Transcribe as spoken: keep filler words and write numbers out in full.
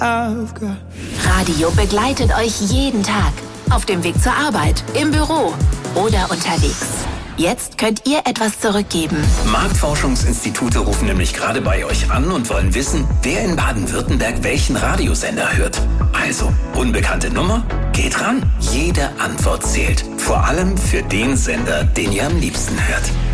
I've got. Radio begleitet euch jeden Tag. Auf dem Weg zur Arbeit, im Büro oder unterwegs. Jetzt könnt ihr etwas zurückgeben. Marktforschungsinstitute rufen nämlich gerade bei euch an und wollen wissen, wer in Baden-Württemberg welchen Radiosender hört. Also, unbekannte Nummer? Geht ran. Jede Antwort zählt. Vor allem für den Sender, den ihr am liebsten hört.